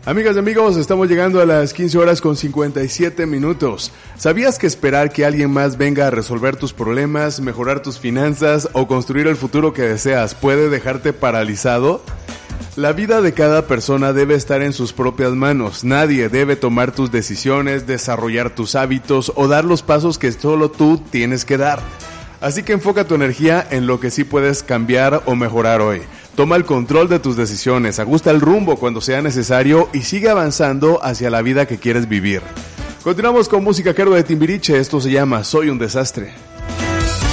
Amigas y amigos, estamos llegando a las 15 horas con 57 minutos. ¿Sabías que esperar que alguien más venga a resolver tus problemas, mejorar tus finanzas o construir el futuro que deseas puede dejarte paralizado? La vida de cada persona debe estar en sus propias manos. Nadie debe tomar tus decisiones, desarrollar tus hábitos o dar los pasos que solo tú tienes que dar. Así que enfoca tu energía en lo que sí puedes cambiar o mejorar hoy. Toma el control de tus decisiones, ajusta el rumbo cuando sea necesario y sigue avanzando hacia la vida que quieres vivir. Continuamos con música a cargo de Timbiriche, esto se llama Soy un Desastre.